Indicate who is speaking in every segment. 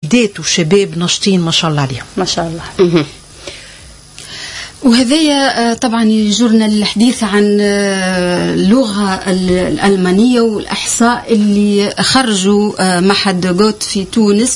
Speaker 1: سيدات وشباب نشطين ما شاء الله عليهم.
Speaker 2: ما شاء الله.
Speaker 3: وهذايا طبعا يجرنا الحديث عن اللغة الألمانية والإحصاء اللي خرجوا معهد جوت في تونس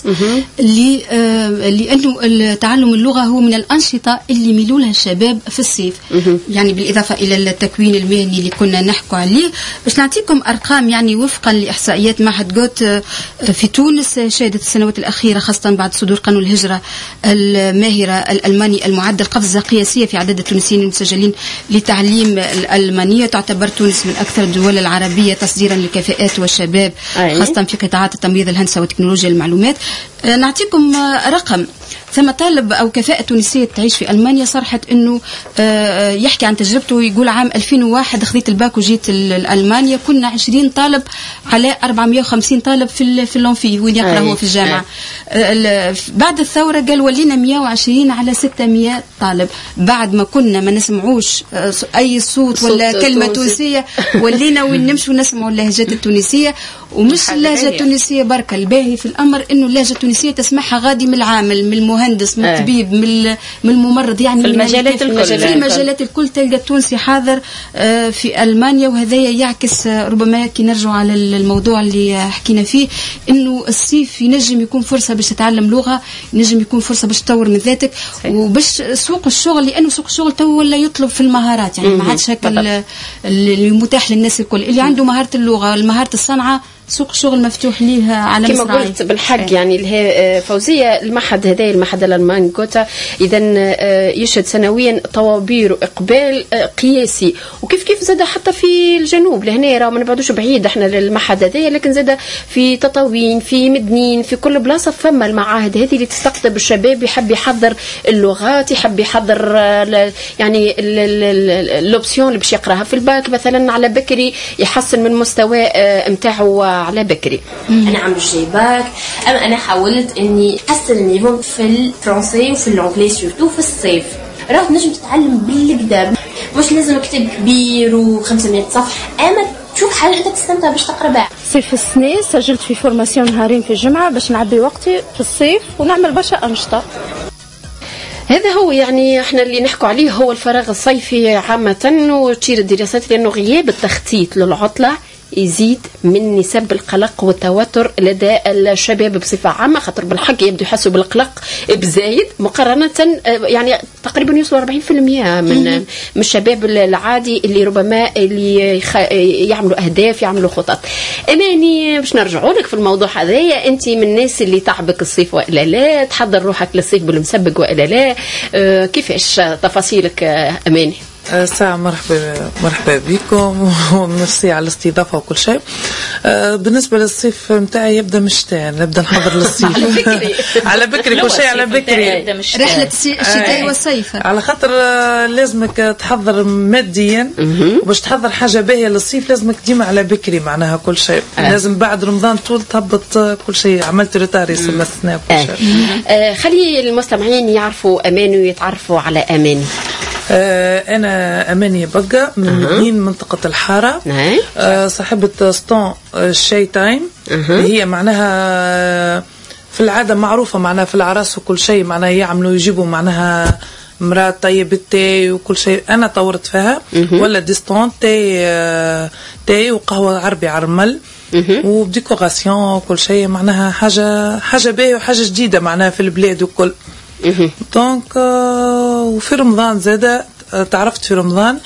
Speaker 3: لأنه تعلم اللغة هو من الأنشطة اللي يميلوا لها الشباب في الصيف. يعني بالإضافة إلى التكوين المهني اللي كنا نحكوا عليه، باش نعطيكم أرقام يعني وفقا لإحصائيات معهد جوت في تونس شهدت السنوات الأخيرة خاصة بعد صدور قانون الهجرة الماهرة الألماني المعدل قفزة قياسية في عدد التونسيين المسجلين لتعليم الألمانية. تعتبر تونس من أكثر الدول العربية تصديرا للكفاءات والشباب خاصة في قطاعات التمريض، الهندسة وتكنولوجيا المعلومات. نعطيكم رقم. ثم طالب أو كفاءة تونسية تعيش في ألمانيا صرحت أنه يحكي عن تجربته ويقول عام 2001 خذيت الباك وجيت لألمانيا، كنا 20 طالب على 450 طالب في اللونفي وين يقرأ هو في الجامعة. بعد الثورة قال ولينا 120 على 600 طالب. بعد ما كنا ما نسمعوش أي صوت ولا كلمة تونسية ولينا وين نمشوا نسمعوا اللهجات التونسية. ومش اللهجة التونسية بركة، الباهي في الأمر أنه اللهجة التونسية تسمعها غادي من العامل، من المهندس، من الطبيب، من الممرض، يعني
Speaker 2: في المجالات الكل.
Speaker 3: في المجالات الكل تلقى التونسي حاضر في ألمانيا. وهذا يعكس ربما كي نرجع على الموضوع اللي حكينا فيه أنه الصيف ينجم يكون فرصة باش تتعلم لغة، ينجم يكون فرصة باش تطور من ذاتك وباش سوق الشغل، لأنه سوق الشغل تو ولا يطلب في المهارات، يعني ما عادش هكا المتاح للناس الكل. اللي عنده مهارة اللغة مهارة الصنعة سوق الشغل مفتوح ليه على مصراعي.
Speaker 4: كما قلت بالحق يعني اللي فوزية المعهد هذا المعهد الألماني جوتا إذا يشهد سنويا طوابير وإقبال قياسي. وكيف زاد حتى في الجنوب لهنا راه ما نبعدوش بعيد احنا للمعهد هذا، لكن زاد في تطاوين في مدنين في كل بلاصة فما المعاهد هذه اللي تستقطب الشباب يحب يحضر اللغات، يحب يحضر يعني الأوبسيون اللي باش يقراها في الباك مثلا على بكري يحسن من مستوى متاعه على بكري.
Speaker 5: انا عم جاي باك، اما انا حاولت اني احسن النيفو في الفرنسي وفي الانجليزي سورتو في الصيف. راه نجم تتعلم بالكدا، مش لازم كتاب كبير و500 صفحه، اما تشوف حاجه انت تستمتع باش تقرا بها.
Speaker 2: صيف السنه سجلت في فورماسيون نهارين في الجمعه باش نعبي وقتي في الصيف ونعمل برشا انشطه.
Speaker 4: هذا هو يعني احنا اللي نحكوا عليه هو الفراغ الصيفي عامه وتشير الدراسات، لانه غياب التخطيط للعطله يزيد من نسب القلق والتوتر لدى الشباب بصفة عامة، خاطر بالحق يبدو يحسوا بالقلق بزايد مقارنة يعني تقريبا يوصلوا 40% من الشباب العادي اللي ربما اللي يعملوا أهداف يعملوا خطط. أماني باش نرجعوا لك في الموضوع هذايا، أنت من الناس اللي تعبك الصيف وإلا لا، تحضر روحك للصيف بالمسبق وإلا لا، كيفاش تفاصيلك أماني؟
Speaker 6: ساعة مرحبا بكم وميرسي على الاستضافة وكل شيء. بالنسبة للصيف متاعي يبدأ من الشتاء، نبدأ نحضر للصيف على بكري كل شيء على بكري،
Speaker 3: رحلة الشتاء والصيف،
Speaker 6: على خاطر لازمك تحضر ماديا وباش تحضر حاجة باهية للصيف لازمك ديما على بكري معناها كل شيء. لازم بعد رمضان طول تهبط كل شيء، عملت ريتاري سمستنا كل شيء.
Speaker 4: خلي المستمعين يعرفوا أماني ويتعرفوا على أماني.
Speaker 6: أنا أماني بقى من مدينة منطقة الحارة، صاحبة ستون شاي تايم. هي معناها في العادة معروفة معناها في العراس وكل شيء معناها يعملوا يجيبوا معناها مرات طيب التاي وكل شيء. أنا طورت فيها ولا ديستون تاي وقهوة عربي عرمل وبديكوراسيون وكل شيء معناها حاجة باهية وحاجة جديدة معناها في البلاد وكل. دونك وفي رمضان زادة تعرفت في رمضان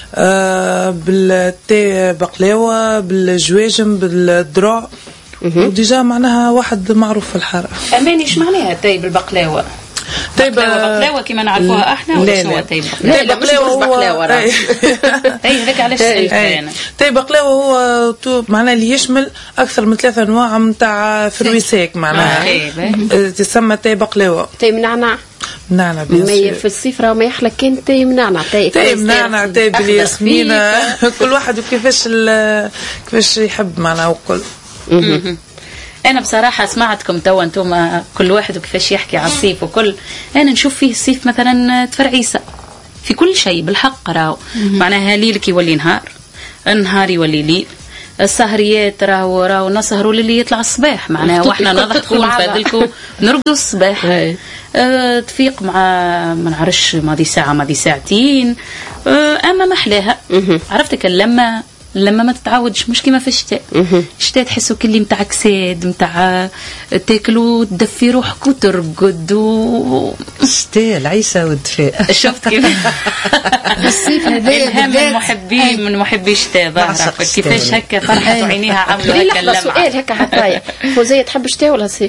Speaker 6: بالتي بقلاوة بالجواجم بالدروع وديجا معناها واحد معروف في الحارة.
Speaker 2: أماني ايش معناها تاي بالبقلاوة؟ بقلاوة كما نعرفوها احنا ولا شنو تاي بقلاوة؟
Speaker 4: لا بقلاوة
Speaker 2: تاي هذاك علاش
Speaker 6: تاي بقلاوة هو معناها اللي يشمل اكثر من 3 انواع نتاع فرويساك معناها تسمى تاي بقلاوة.
Speaker 4: تاي منعنع
Speaker 6: نعنع
Speaker 4: في الصيف راه ما يحلى كان تاي منعنع،
Speaker 6: تاي منعنع تاي بالياسمين كل واحد وكيفاش يحب معناها وكل.
Speaker 2: أنا بصراحة سمعتكم توا أنتم كل واحد وكيفاش يحكي على الصيف وكل، أنا نشوف فيه الصيف مثلا تفرعيسة في كل شيء بالحق راهو معناها ليلك يولي نهار، النهار يولي ليل، السهريات راهو نسهروا للي يطلع الصباح معناها، واحنا نضحكوا ونفادلكوا نرقدوا الصباح. تفيق مع ما نعرفش ماضي ساعه ماضي ساعتين، اما محلاها. عرفتك لما ما تتعودش، مش كيما في الشتاء. الشتاء تحسوا كلي متاع كساد، متاع تاكلوا تدفي روحك وترقد
Speaker 1: الشتاء العيسى والدفاء.
Speaker 2: شفت كيف
Speaker 3: الصيف هذا
Speaker 2: من محبي الشتاء ظاهرة كيفاش هكا فرحت وعينيها عامله هكا
Speaker 4: اللمعه. سؤال هكا حطايا، فوزية تحب الشتاء ولا الصيف؟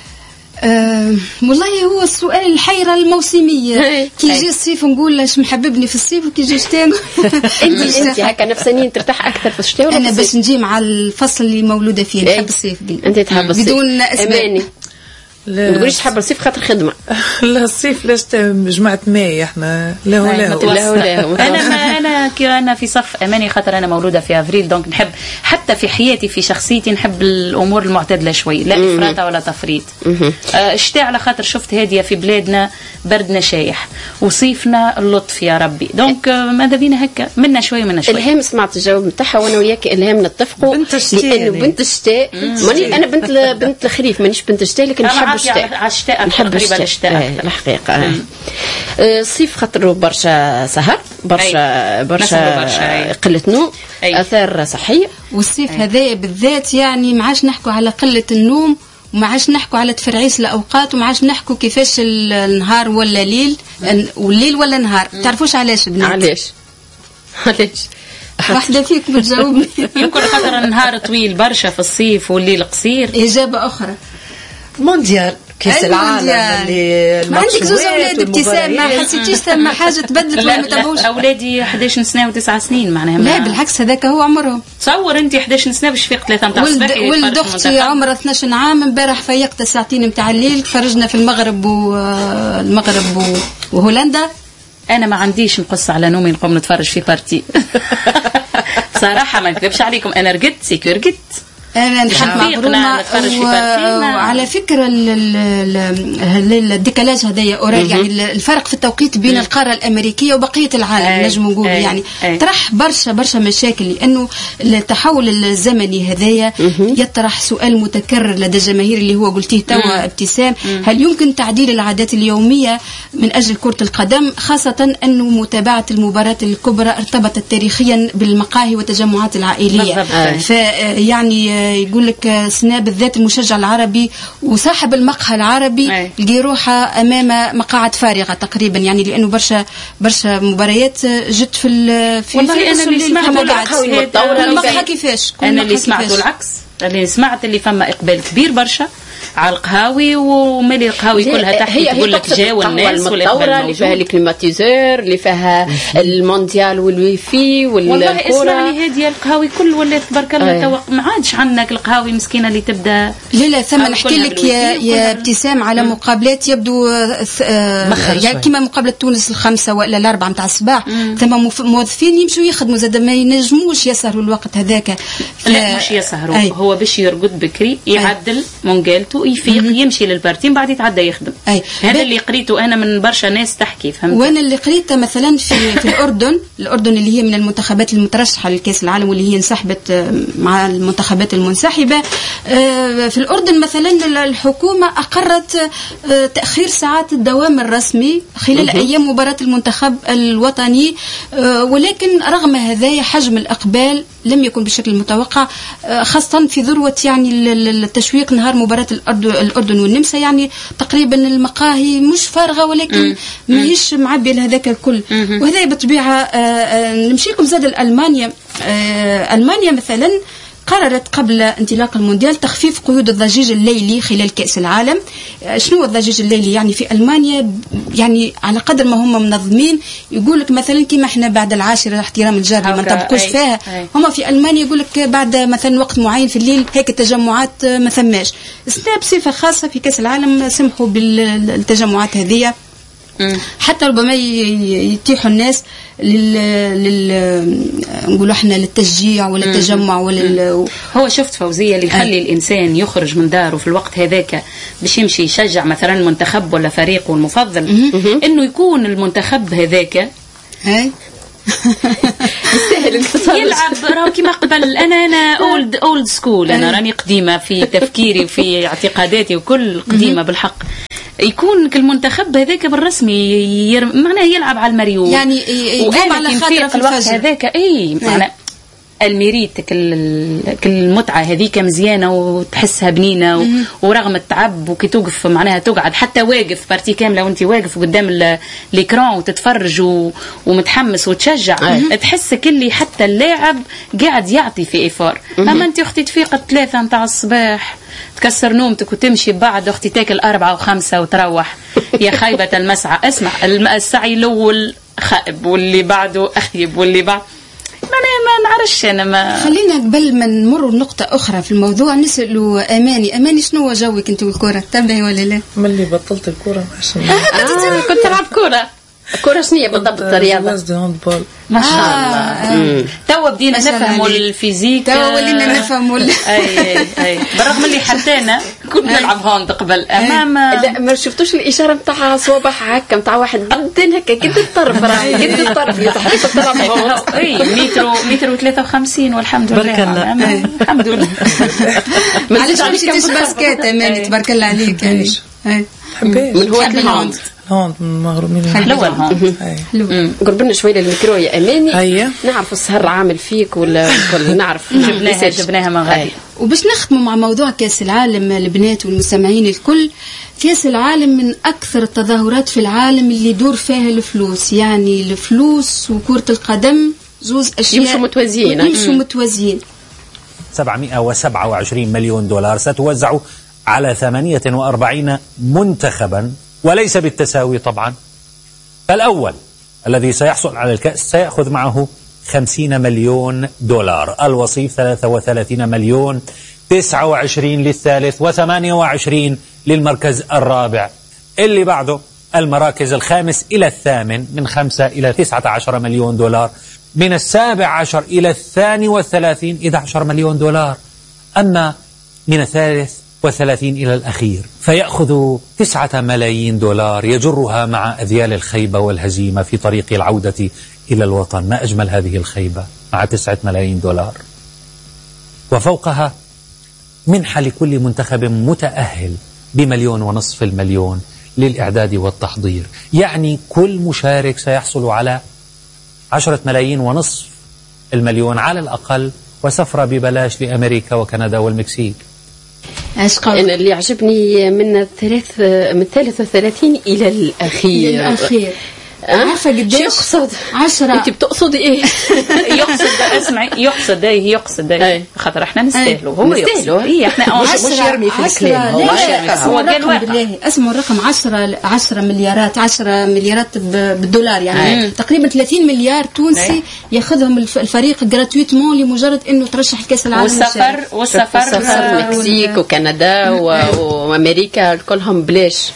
Speaker 3: والله هو السؤال الحيرة الموسمية. كي يجي الصيف نقول اش محببني في الصيف، وكي يجي الشتاء
Speaker 4: انت هكا نفسانيا ترتاح اكثر في الشتاء ولا
Speaker 3: انا باش نجي مع الفصل اللي مولودة فيه نحب الصيف.
Speaker 4: انت تحب الصيف
Speaker 3: بدون اسباب.
Speaker 4: لا ما تقوليش تحب الصيف خاطر خدمه.
Speaker 6: لا الصيف لا جماعه ماي احنا لا
Speaker 2: انا في صف اماني خاطر انا مولوده في افريل، دونك نحب حتى في حياتي في شخصيتي نحب الامور المعتدله شوي، لا افراط ولا تفريط. الشتاء على خاطر شفت هاديه في بلادنا بردنا شايح، وصيفنا اللطف يا ربي، دونك ماذا بينا هكا منا شوي منا شوي.
Speaker 4: الهام سمعت الجواب نتاعها وانا وياك الهام نتفقوا، لانه بنت الشتاء ماني انا بنت الخريف مانيش بنت الشتاء، لكن نحب
Speaker 2: الشتاء
Speaker 4: نحب الشتاء الحقيقة. الصيف خاطر برشا سهر، برشا قلة نوم، آثار صحية.
Speaker 3: والصيف هذا بالذات يعني ما عادش نحكوا على قلة النوم، وما عادش نحكوا على تفرعيس الأوقات، وما عادش نحكوا كيفاش النهار ولا ليل والليل ولا نهار. تعرفوش علاش بنات؟
Speaker 4: علاش
Speaker 3: واحدة فيكم بتجاوبني.
Speaker 2: يمكن خاطر النهار طويل برشا في الصيف والليل قصير.
Speaker 3: إجابة أخرى
Speaker 1: مونديال كاس العالم اللي
Speaker 3: ما عندك زوج اولاد ابتسام، ما حسيتيش ثم حاجه تبدلت ولا ما تبوش؟
Speaker 2: اولادي 11 سنه و9 سنين معناها.
Speaker 3: لا بالعكس هذاك هو عمرهم.
Speaker 2: تصور انت 11 سنه باش فيق 3 نتاع الصباح.
Speaker 3: ولد اختي عمره 12 عام، امبارح فيقت ساعتين نتاع الليل، خرجنا في المغرب وهولندا.
Speaker 2: انا ما عنديش نقص على نومي، نقوم نتفرج في بارتي. صراحه ما نكذبش عليكم، انا رقدت سيكور
Speaker 3: انا نحب مغرومه. وعلى فكره الديكالاج هذايا اورال، يعني الفرق في التوقيت بين القاره الامريكيه وبقيه العالم نجم نقول يعني طرح برشا مشاكل، لانه التحول الزمني هذايا يطرح سؤال متكرر لدى الجماهير اللي هو قلتيه توا ابتسام: هل يمكن تعديل العادات اليوميه من اجل كره القدم، خاصه انه متابعه المباراه الكبرى ارتبطت تاريخيا بالمقاهي والتجمعات العائليه؟ فيعني يقول لك سنا بالذات المشجع العربي وصاحب المقهى العربي يلقي روحه امام مقاعد فارغه تقريبا، يعني لانه برشا مباريات جت في
Speaker 2: والله انا اللي سمعت
Speaker 3: المقهى كيفاش.
Speaker 2: انا اللي سمعته العكس، اللي سمعت اللي فما اقبال كبير برشا على القهاوي، ومالي القهاوي كلها تحت تقول لك جاوا الناس
Speaker 4: والمطورة اللي فيها الكليماتيزور اللي فيها المونديال والويفي
Speaker 2: والله اسمع لي هذه القهاوي كل ولات تبارك الله ما عادش عندك القهاوي مسكينه اللي تبدا.
Speaker 3: لا ثم نحكي لك يا ابتسام على مقابلات يبدو يعني كما مقابله تونس الخمسة ولا 4 نتاع الصباح، ثم موظفين يمشوا يخدموا زاد ما ينجموش يسهروا الوقت هذاك.
Speaker 2: لا مش يسهروا، هو باش يرقد بكري يعدل مونجالته يفيق يمشي للبارتين بعد يتعدى يخدم. هذا اللي قريته انا من برشا ناس تحكي، فهمت؟
Speaker 3: وانا اللي قريته مثلا في الاردن اللي هي من المنتخبات المترشحه لكاس العالم واللي هي انسحبت مع المنتخبات المنسحبه. في الاردن مثلا الحكومه اقرت تاخير ساعات الدوام الرسمي خلال ايام مباراه المنتخب الوطني، ولكن رغم هذا حجم الاقبال لم يكن بالشكل المتوقع، خاصه في ذروه يعني التشويق نهار مباراه الأردن والنمسا. يعني تقريبا المقاهي مش فارغة، ولكن ما هيش معبية لهذاك الكل. وهذا بطبيعة نمشي لكم زاد ألمانيا. ألمانيا مثلا قررت قبل انطلاق المونديال تخفيف قيود الضجيج الليلي خلال كأس العالم. شنو الضجيج الليلي؟ يعني في ألمانيا يعني على قدر ما هم منظمين يقول لك مثلا كما احنا بعد 10 احترام الجار ما نطبقوش فيها، هم في ألمانيا يقول لك بعد مثلا وقت معين في الليل هيك التجمعات ما ثماش. استنى بصفة خاصة في كأس العالم سمحوا بالتجمعات هذه، حتى ربما يتيحوا الناس نقولوا احنا للتشجيع ولا التجمع ولا
Speaker 2: هو شفت فوزية اللي يخلي الإنسان يخرج من داره في الوقت هذاك باش يمشي يشجع مثلا المنتخب ولا فريقه المفضل، انه يكون المنتخب هذاك يلعب راهو كيما قبل. انا اولد سكول، انا راني قديمه في تفكيري وفي اعتقاداتي وكل قديمه بالحق. يكون المنتخب هذاك بالرسمي معناه يلعب على المريول،
Speaker 3: يعني يقوم على خاطر في
Speaker 2: الوقت هذاك. اي معناه الميريت كل المتعه هذيك مزيانه وتحسها بنينه ورغم التعب وكي توقف معناها تقعد حتى واقف بارتي كامله وانت واقف قدام الاكران وتتفرج ومتحمس وتشجع، تحس كلي حتى اللاعب قاعد يعطي في ايفار. اما انت اختي تفيق 3 نتاع الصباح تكسر نومتك وتمشي بعد اختي تاكل 4 و5 وتروح يا خايبه المسعى. اسمع السعي الاول خائب واللي بعده اخيب واللي بعد ما نعرفش. انا ما
Speaker 3: خلينا قبل ما نمر لنقطة أخرى في الموضوع نسألوا أماني شنو هو جوك أنت والكرة؟ تبعي ولا لا؟
Speaker 6: ملي بطلت الكرة
Speaker 4: كنت تلعب كرة. الكرة شنية بالضبط الرياضة؟
Speaker 2: ما شاء الله. توا بدينا نفهموا الفيزيك،
Speaker 3: توا ولينا نفهموا
Speaker 2: اي بالرغم اللي حتى انا كنت نلعب هوند قبل.
Speaker 4: لا ما شفتوش الإشارة نتاع صوابح هكا نتاع واحد بدين هكا قد الطرف راهي قد الطرف يتحدث تلعب هوند.
Speaker 2: اي متر و53 والحمد لله.
Speaker 1: بارك الله.
Speaker 2: الحمد لله.
Speaker 3: معليش مشيتيش باسكيت أماني تبارك الله عليك يعني.
Speaker 4: من هو الهوند
Speaker 6: هوند مغرومين
Speaker 2: حلوة الهوند.
Speaker 4: قربنا شويه للميكرو يا اماني. نعرف السهر عامل فيك ولا كل نعرف
Speaker 2: جبناها من غادي.
Speaker 3: وباش نختموا مع موضوع كاس العالم البنات والمستمعين الكل، كاس العالم من اكثر التظاهرات في العالم اللي يدور فيها الفلوس، يعني الفلوس وكرة القدم زوز اشياء يمشوا متوازيين.
Speaker 7: 727 مليون دولار ستوزع على 48 منتخبا، وليس بالتساوي طبعا. فالأول الذي سيحصل على الكأس سيأخذ معه 50 مليون دولار، الوصيف 33 مليون، 29 للثالث و28 للمركز الرابع. اللي بعده المراكز الخامس إلى الثامن من 5 إلى 19 مليون دولار، من 17 إلى 32 11 مليون دولار. أما من 33 إلى الأخير فيأخذ 9 ملايين دولار يجرها مع أذيال الخيبة والهزيمة في طريق العودة إلى الوطن. ما أجمل هذه الخيبة مع 9 ملايين دولار. وفوقها منحة لكل منتخب متأهل ب1.5 مليون للإعداد والتحضير. يعني كل مشارك سيحصل على 10 ملايين ونصف المليون على الأقل، وسفرة ببلاش لأمريكا وكندا والمكسيك.
Speaker 4: أنا اللي عجبني من 33 إلى الأخير.
Speaker 3: عارفة قديش
Speaker 4: يقصد
Speaker 3: 10؟
Speaker 4: انت بتقصدي ايه؟
Speaker 2: يقصد خاطر احنا نستاهلوا. هو
Speaker 4: نستاهلوا.
Speaker 2: ايه احنا
Speaker 1: مش يرمي في الكلام.
Speaker 3: هو قال واحد اسمه الرقم 10 مليارات 10 مليارات بالدولار، يعني تقريبا 30 مليار تونسي ياخذهم الفريق جراتويتمون لمجرد انه ترشح لكاس العالم.
Speaker 4: والسفر المكسيك وكندا وامريكا كلهم بلاش.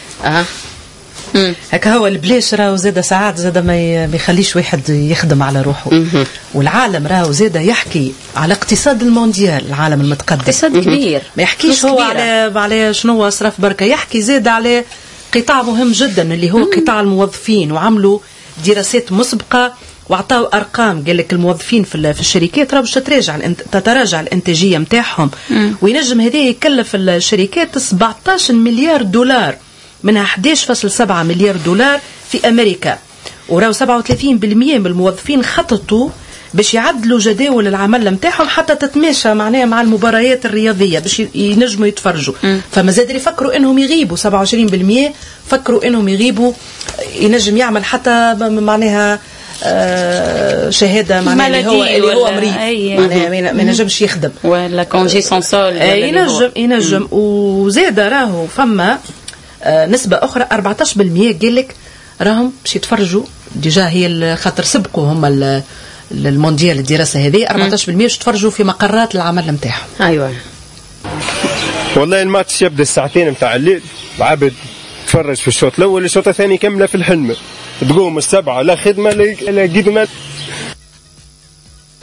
Speaker 1: هكا هو البلاش راهو زاده ساعات زاده ما يخليش واحد يخدم على روحه. والعالم راهو زاده يحكي على اقتصاد المونديال، العالم المتقدم
Speaker 2: اقتصاد كبير،
Speaker 1: ما يحكيش هو على شنو صرف بركه، يحكي زاده على قطاع مهم جدا اللي هو قطاع الموظفين. وعملوا دراسات مسبقه وعطاوا ارقام، قال لك الموظفين في الشركات راهو تتراجع الانتاجيه نتاعهم، وينجم هذا يكلف الشركات 17 مليار دولار، منها 11.7 مليار دولار في أمريكا. وراو 37% من الموظفين خططوا باش يعدلوا جداول العمل نتاعهم حتى تتماشى معناها مع المباريات الرياضية باش ينجموا يتفرجوا. فما زاد يفكروا انهم يغيبوا 27%، فكروا انهم يغيبوا، ينجم يعمل حتى معناها شهاده معناها اللي هو مريض معناها ما ينجمش يخدم
Speaker 2: ولا كونجي سونسول
Speaker 1: ينجم. وزاد راهو فما نسبة أخرى 14% قال لك راهم باش يتفرجوا ديجا، هي خاطر سبقوا هم المونديال الدراسة هذه 14% باش يتفرجوا في مقرات العمل نتاعهم.
Speaker 4: أيوة
Speaker 8: والله الماتش يبدأ الساعتين متاع الليل، العبد تفرج في الشوط الأول، الشوط الثاني كاملة في الحلمة، تقوم 7 لا خدمة لا قدمة.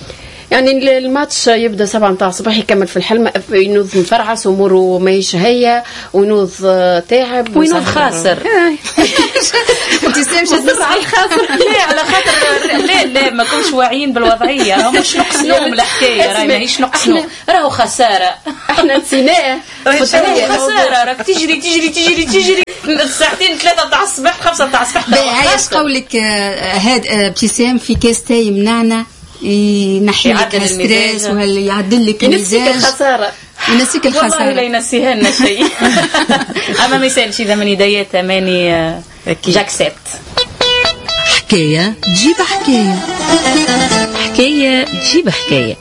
Speaker 4: يعني الماتش يبدا 7 متاع الصباح يكمل في الحلمة، ينوض مفرعس اموره ماهيش هي، وينوض تعب
Speaker 2: وينوض خاسر.
Speaker 4: ابتسام شدر على الخاسر.
Speaker 2: لا على خاطر لا ما كنتش واعيين بالوضعيه، راهو مش نقص نوم الحكايه، راهي ماهيش نقص نوم، راهو خساره.
Speaker 4: احنا نسيناه
Speaker 2: خساره، راك تجري الساعتين 3 تاع الصباح 5 تاع الصباح.
Speaker 3: عايش قولك هاد ابتسام في كاس تاي منعنع ينحي لك الستريس ويعدل لك المزاج.
Speaker 4: ينسيك الخساره،
Speaker 3: ينسيك الخساره.
Speaker 2: والله لا ينسيها لنا شيء. اما ما يسالش اذا من يديات ماني جاكسبت.
Speaker 1: حكايه تجيب حكايه،
Speaker 2: حكايه تجيب حكايه.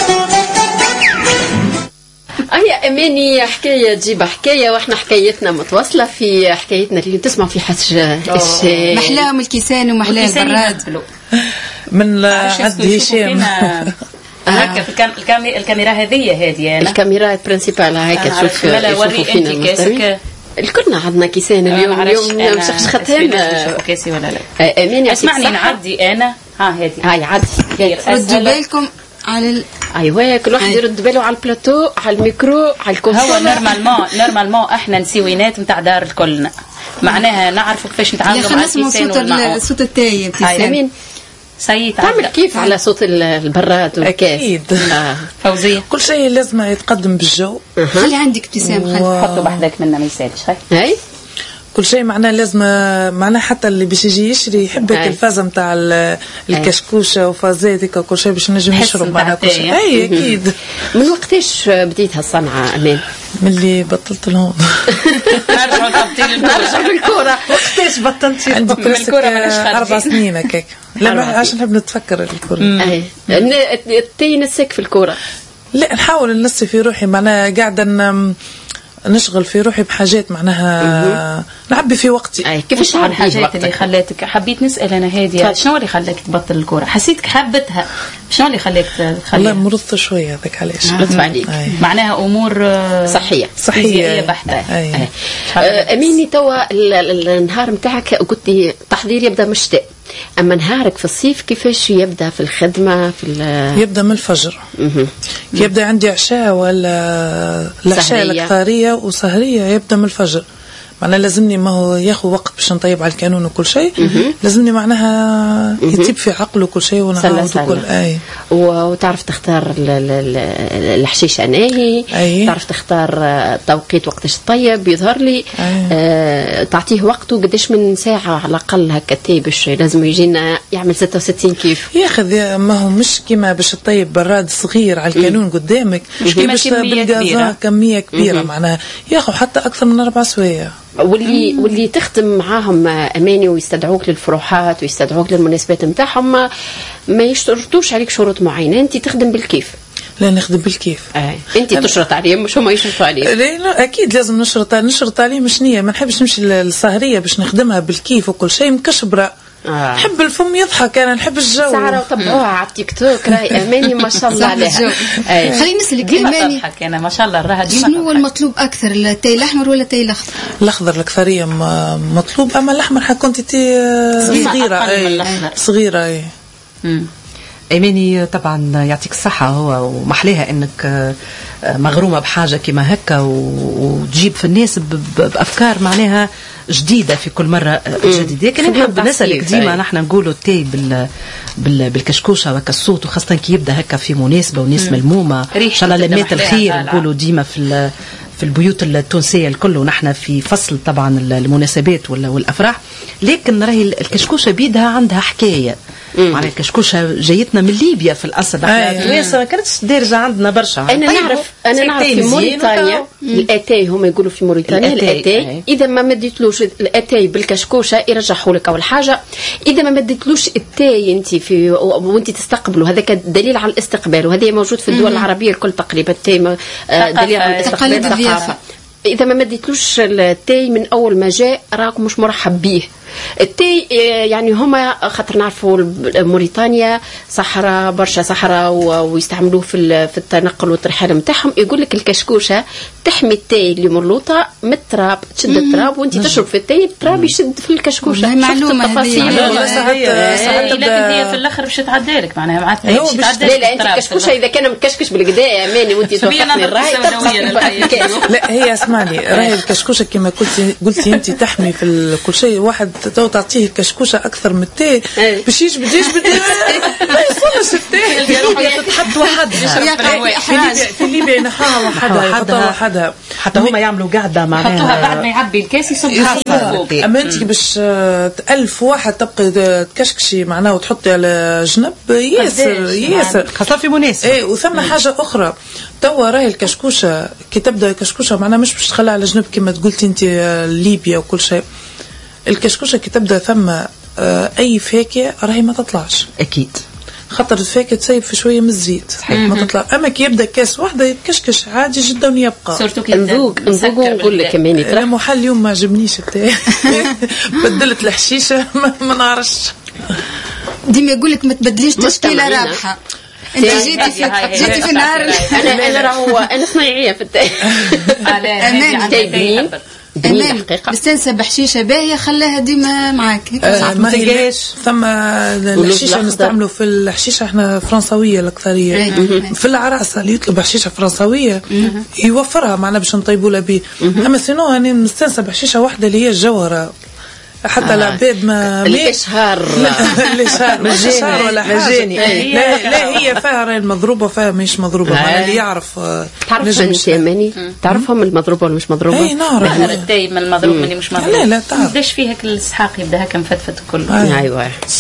Speaker 4: هي أماني حكاية تجيب حكاية، وإحنا حكايتنا متواصلة في حكايتنا اللي تسمعوا في حس الشاي.
Speaker 3: محلاهم الكيسان ومحلاهم البراد
Speaker 6: من عند هشام.
Speaker 2: هكا في الكاميرا هذه
Speaker 4: الكاميرا برينسيبال هيك تشوف
Speaker 2: وري انت كاسك.
Speaker 4: الكلنا عندنا كيسان اليوم شخشختهم.
Speaker 2: كاسي ولا لا؟
Speaker 4: أماني
Speaker 2: اسمعني نعدي أنا.
Speaker 4: هذه هاي عدي.
Speaker 3: ردوا بالكم على
Speaker 4: ايوه كل واحد يرد باله على البلاتو، على الميكرو، على الكونسول.
Speaker 2: هو نورمالمون احنا نسيوينات نتاع دار الكلنا، معناها نعرفوا كيفاش نتعاملوا مع
Speaker 3: الكيسان. صوت التاي ابتسام
Speaker 4: سيد تعمل كيف على صوت البراد والكاس.
Speaker 6: اكيد.
Speaker 2: فوزيه
Speaker 6: كل شيء لازم يتقدم بالجو.
Speaker 3: خلي عندك ابتسام، خلي
Speaker 2: حطوا بحذاك منا ما يسالش.
Speaker 4: هاي
Speaker 6: كل شيء معناه لازم، معناه حتى اللي باش يجي يشري يحب الفازه نتاع الكشكوشه وفازاتك كل شيء باش نجم نشرب معنا كل شيء. اي اكيد.
Speaker 4: من وقتاش بديت هالصنعه امان؟
Speaker 6: من اللي بطلت لهم.
Speaker 4: نرجع للكوره.
Speaker 1: وقتاش بطلتي؟
Speaker 6: عندي الكوره 4 سنين هكاك. لا عشان نحب نتفكر الكوره.
Speaker 4: التي نسك في الكوره.
Speaker 6: لا نحاول ننسي في روحي، معناها قاعده نشغل في روحي بحاجات معناها نعبي في وقتي.
Speaker 2: كيفاش الحاجات اللي خلاتك؟ حبيت نسال انا هاديه، شنو اللي خلاك تبطل الكوره؟ حسيتك حبتها، شنو اللي خلاك تخليها؟
Speaker 6: والله مرضت شويه هذاك علاش.
Speaker 4: لطف عليك.
Speaker 2: معناها امور صحيه بحته.
Speaker 4: اميني توا النهار نتاعك قلت لي التحضير يبدا من الشتاء، اما نهارك في الصيف كيفاش يبدا في الخدمه؟
Speaker 6: يبدا من الفجر. يبدا عندي عشاء ولا العشاء الكثاريه وسهريه، يبدا من الفجر. معناها لازمني، ما هو ياخذ وقت باش نطيب على الكانون وكل شيء. لازمني معناها يطيب في عقله وكل شيء ونعاود كل
Speaker 4: وتعرف تختار الحشيش ناهي. تعرف تختار توقيت وقتاش طيب يظهر لي. تعطيه وقته قداش من ساعه على الاقل هكا تي باش لازم يجينا يعمل 66 كيف
Speaker 6: ياخذ. ما هو مش كيما باش تطيب براد صغير على الكانون قدامك، مش كيما باش بالغازون كميه كبيره. معناها ياخذ حتى اكثر من 4 سوايع.
Speaker 4: واللي تخدم معاهم اماني ويستدعوك للفروحات ويستدعوك للمناسبات نتاعهم ما يشترطوش عليك شروط معينه، انت تخدم بالكيف.
Speaker 6: لا نخدم بالكيف.
Speaker 4: انت تشرط عليهم مش هما يشرطوا عليك.
Speaker 6: لا اكيد لازم نشرط عليهم. مش نيه ما نحبش نمشي للسهريه باش نخدمها بالكيف وكل شيء مكشبره. نحب الفم يضحك، انا نحب الجو.
Speaker 4: ساره وطبعوها على التيك توك راهي اماني ما شاء الله عليها.
Speaker 3: خليني نسالك اماني،
Speaker 2: تضحك انا ما شاء الله راها ديما.
Speaker 3: شنو هو المطلوب اكثر، التاي الاحمر ولا التاي الاخضر؟
Speaker 6: الاخضر الكثريه مطلوب، اما الاحمر حكون تي صغيره.
Speaker 1: ايماني طبعا يعطيك الصحه، هو ومحليها انك مغرومه بحاجه كما هكا وتجيب في الناس بافكار معناها جديده في كل مره جديده. لكن نحب نسالك ديما نحن نقولوا التاي بالكشكوشه وهكا الصوت، وخاصه كي يبدا هكا في مناسبه وناس ملمومه ان شاء الله لمات الخير نقولوا ديما في البيوت التونسيه الكل، ونحن في فصل طبعا المناسبات والافراح. لكن راهي الكشكوشه بيدها عندها حكايه. معناها الكشكوشه جايتنا من ليبيا في الاصل. التوانسه ما كانتش دارجه عندنا برشا.
Speaker 4: انا نعرف في موريتانيا الاتاي، هم يقولوا في موريتانيا الاتاي اذا ما مديتلوش الاتاي بالكشكوشه يرجحوا لك اول حاجه. اذا ما مديتلوش التاي انت في وانت تستقبلوا، هذاك دليل على الاستقبال، وهذا موجود في الدول العربيه الكل تقريبا. التاي دليل على الاستقبال. اذا ما مديتلوش التاي من اول ما جاء راكم مش مرحب به. التاي يعني هما خاطر نعرفوا موريتانيا صحراء برشا صحراء ويستعملوه في التنقل والترحال نتاعهم. يقول لك الكشكوشه تحمي التاي اللي مرلوطه من التراب، تشد التراب وانت تشرب في التاي التراب يشد في الكشكوشه.
Speaker 3: معلومه
Speaker 4: التفاصيل
Speaker 2: لكن هي في الاخر باش تعدي لك معناها مع التاي باش تعدي لك.
Speaker 4: لا انت الكشكوشه اذا كان مكشكش بالكدا يا اماني وانت توقفني الراي
Speaker 6: لا هي اسمعني راهي الكشكوشه كما قلتي انت تحمي في كل شيء. واحد تو تعطيه الكشكوشه اكثر من التاي باش يجبد ما يوصلش التاي.
Speaker 1: في ليبيا تتحط وحدها،
Speaker 6: في ليبيا ينحاها وحدها
Speaker 1: حتى هما يعملوا قاعده معناها
Speaker 2: يحطوها بعد ما يعبي الكاس يصبها فوق.
Speaker 6: اما انت باش 1000 واحد تبقى تكشكشي معناها وتحطي على جنب ياسر
Speaker 1: خاصه في مناسبه.
Speaker 6: ايه وثم حاجه اخرى توا راهي الكشكوشه كي تبدا الكشكوشه معناها مش باش تخليها على جنب كما قلتي انت ليبيا وكل شيء. الكشكوشه كي تبدا ثم اي فاكهه راهي ما تطلعش
Speaker 1: اكيد
Speaker 6: خاطر الفاكهه تسيب في شويه من الزيت ما تطلع. اما كي يبدا كاس واحده يتكشكش عادي جدا ويبقى.
Speaker 2: سورتو كي
Speaker 4: نذوق ونقول لك كمان
Speaker 6: انا محل اليوم ما عجبنيش التاي بدلت الحشيشه ما نعرفش.
Speaker 3: ديما يقول لك ما تبدليش تشكيله رابحه. انت جيتي في نهار
Speaker 4: انا صنايعيه في التاي.
Speaker 3: امان مستنسه بحشيشه باهيه خلاها ديما معاك.
Speaker 6: ما هي ثم الحشيشه نستعملوا في الحشيشه احنا فرنساويه الاكثريه. في العراس اللي يطلب حشيشه فرنساويه يوفرها معنا باش نطيبوا لها به. اما سينو انا مستنسه بحشيشه واحده اللي هي الجوهره حتى العباد ما
Speaker 4: الاشهار
Speaker 6: الاشهار ولا حاجه. لا هي فيها راهي المضروبه فيها مش مضروبه. معناها اللي يعرف
Speaker 4: تعرف انت ماني تعرفهم المضروبه ولا مش مضروبه.
Speaker 6: اي نعرف
Speaker 2: التاي من المضروب من مش مضروب.
Speaker 6: لا تعرف
Speaker 2: قداش فيه هيك السحاق يبدا هكا مفتفت كله.
Speaker 4: ايوه